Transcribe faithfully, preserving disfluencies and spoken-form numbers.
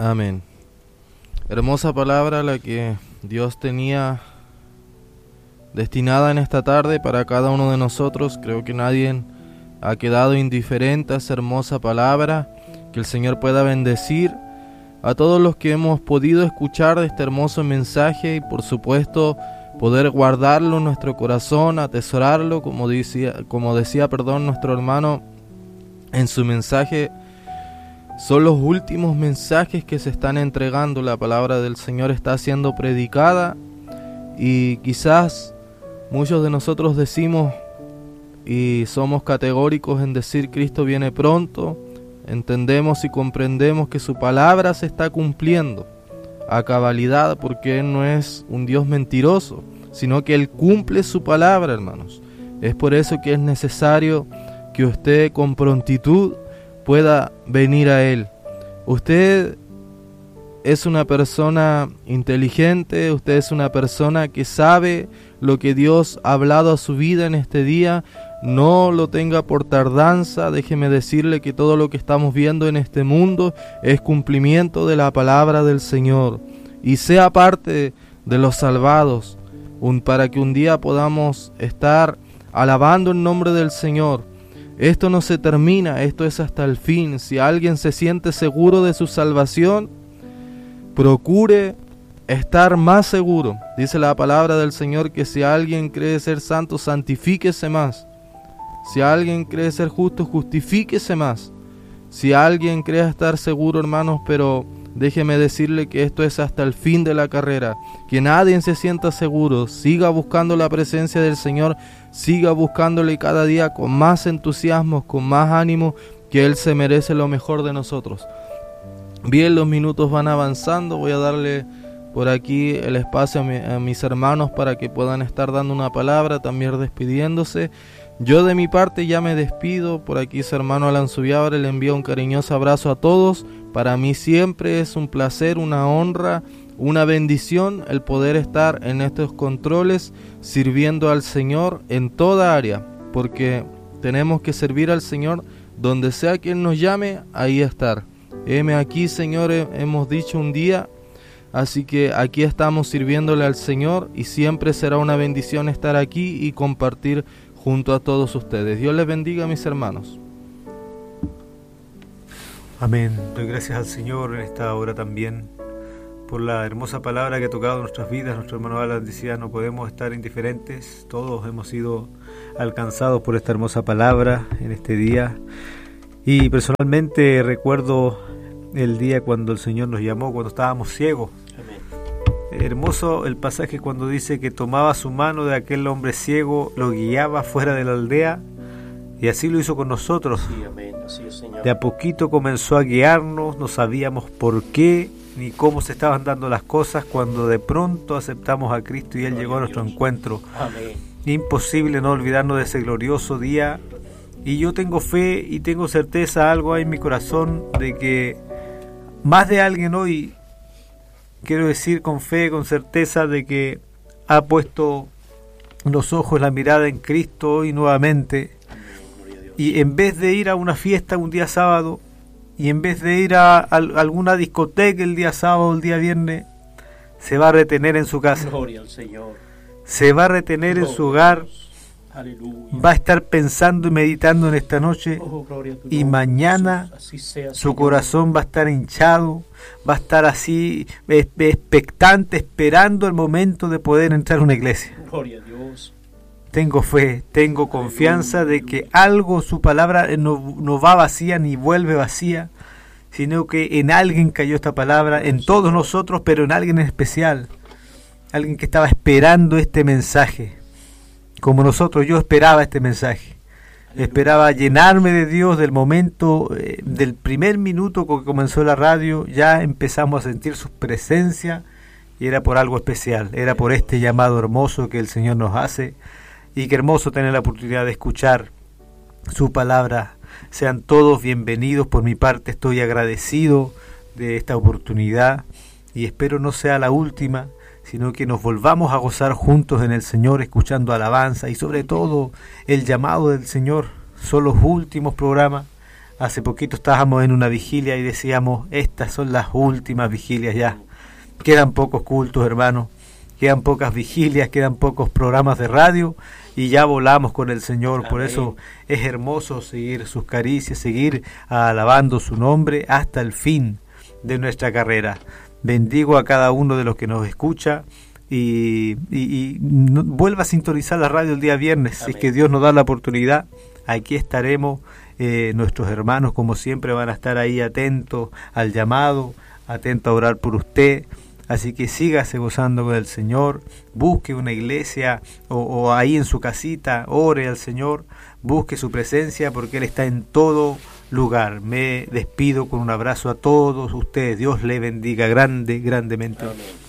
Amén. Hermosa palabra la que Dios tenía destinada en esta tarde para cada uno de nosotros. Creo que nadie ha quedado indiferente a esa hermosa palabra. Que el Señor pueda bendecir a todos los que hemos podido escuchar de este hermoso mensaje y por supuesto poder guardarlo en nuestro corazón, atesorarlo, como decía, como decía perdón, nuestro hermano en su mensaje. Son los últimos mensajes que se están entregando. La palabra del Señor está siendo predicada y quizás muchos de nosotros decimos y somos categóricos en decir Cristo viene pronto. Entendemos y comprendemos que su palabra se está cumpliendo a cabalidad, porque Él no es un Dios mentiroso, sino que Él cumple su palabra, hermanos. Es por eso que es necesario que usted con prontitud pueda venir a Él. Usted es una persona inteligente, usted es una persona que sabe lo que Dios ha hablado a su vida en este día. No lo tenga por tardanza. Déjeme decirle que todo lo que estamos viendo en este mundo es cumplimiento de la palabra del Señor. Y sea parte de los salvados, un, para que un día podamos estar alabando el nombre del Señor. Esto no se termina, esto es hasta el fin. Si alguien se siente seguro de su salvación, procure estar más seguro. Dice la palabra del Señor que si alguien cree ser santo, santifíquese más. Si alguien cree ser justo, justifíquese más. Si alguien cree estar seguro, hermanos, pero déjeme decirle que esto es hasta el fin de la carrera. Que nadie se sienta seguro. Siga buscando la presencia del Señor. Siga buscándole cada día con más entusiasmo, con más ánimo, que Él se merece lo mejor de nosotros. Bien, los minutos van avanzando. Voy a darle por aquí el espacio a, mi, a mis hermanos para que puedan estar dando una palabra, también despidiéndose. Yo de mi parte ya me despido. Por aquí su hermano Alan Subiabre le envía un cariñoso abrazo a todos. Para mí siempre es un placer, una honra, una bendición el poder estar en estos controles sirviendo al Señor en toda área, porque tenemos que servir al Señor donde sea que Él nos llame, ahí estar. Heme aquí, Señor, hemos dicho un día, así que aquí estamos sirviéndole al Señor y siempre será una bendición estar aquí y compartir junto a todos ustedes. Dios les bendiga, mis hermanos. Amén. Doy gracias al Señor en esta hora también por la hermosa palabra que ha tocado nuestras vidas. Nuestro hermano Alan decía, no podemos estar indiferentes. Todos hemos sido alcanzados por esta hermosa palabra en este día. Y personalmente recuerdo el día cuando el Señor nos llamó, cuando estábamos ciegos. Amén. Hermoso el pasaje cuando dice que tomaba su mano de aquel hombre ciego, lo guiaba fuera de la aldea, y así lo hizo con nosotros. Sí, amén. Así es, Señor. De a poquito comenzó a guiarnos, no sabíamos por qué ni cómo se estaban dando las cosas, cuando de pronto aceptamos a Cristo y Él llegó a nuestro encuentro. Amén. Imposible no olvidarnos de ese glorioso día, y yo tengo fe y tengo certeza, algo hay en mi corazón, de que más de alguien hoy, quiero decir con fe, con certeza, de que ha puesto los ojos, la mirada en Cristo hoy nuevamente. Y en vez de ir a una fiesta un día sábado, y en vez de ir a, a, a alguna discoteca el día sábado, el día viernes, se va a retener en su casa. Gloria al Señor. Se va a retener Gloria en su hogar. Aleluya. Va a estar pensando y meditando en esta noche. Oh, y mañana sea, su corazón va a estar hinchado, va a estar así expectante, esperando el momento de poder entrar a una iglesia. Gloria a Dios. Tengo fe, tengo confianza de que algo, su palabra no, no va vacía ni vuelve vacía, sino que en alguien cayó esta palabra, en todos nosotros, pero en alguien en especial, alguien que estaba esperando este mensaje, como nosotros. Yo esperaba este mensaje, esperaba llenarme de Dios. Del momento, eh, del primer minuto que comenzó la radio, ya empezamos a sentir su presencia, y era por algo especial, era por este llamado hermoso que el Señor nos hace. Y qué hermoso tener la oportunidad de escuchar su palabra. Sean todos bienvenidos. Por mi parte estoy agradecido de esta oportunidad y espero no sea la última, sino que nos volvamos a gozar juntos en el Señor, escuchando alabanza y sobre todo el llamado del Señor. Son los últimos programas, Hace poquito estábamos en una vigilia y decíamos, estas son las últimas vigilias ya. Quedan pocos cultos, hermanos. Quedan pocas vigilias, quedan pocos programas de radio y ya volamos con el Señor. Amén. Por eso es hermoso seguir sus caricias, seguir alabando su nombre hasta el fin de nuestra carrera. Bendigo a cada uno de los que nos escucha y, y, y no, vuelva a sintonizar la radio el día viernes. Amén. Si es que Dios nos da la oportunidad, aquí estaremos. Eh, nuestros hermanos, como siempre, van a estar ahí atentos al llamado, atentos a orar por usted. Así que sígase gozando con el Señor, busque una iglesia o, o ahí en su casita, ore al Señor, busque su presencia porque Él está en todo lugar. Me despido con un abrazo a todos ustedes. Dios le bendiga grande, grandemente. Amén.